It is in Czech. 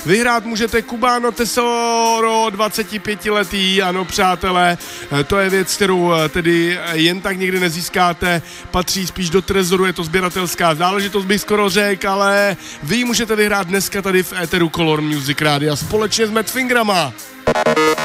Vyhrát můžete Cubano Tesoro 25letý, ano přátelé, to je věc, kterou tedy jen tak někdy nezískáte, patří spíš do trezoru, je to sběratelská záležitost, bych skoro řekl, ale vy ji můžete vyhrát dneska tady v éteru Color Music Rádia společně s Mad Fingrama.